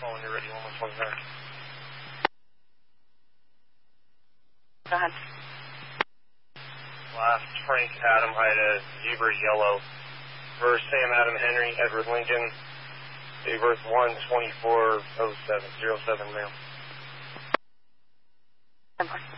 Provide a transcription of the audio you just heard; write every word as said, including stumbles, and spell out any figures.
Call when you're ready, one one twenty-nine. Go ahead. Last Frank Adam Ida, Zebra Yellow. For Sam Adam Henry, Edward Lincoln. Date of birth one twenty-four oh seven, oh seven male. Simple.